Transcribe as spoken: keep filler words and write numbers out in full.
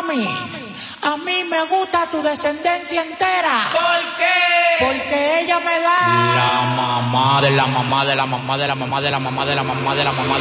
mami, a mí me gusta tu descendencia entera. ¿Por qué? Porque ella me da la mamá de la mamá de la mamá de la mamá de la mamá de la mamá de la mamá de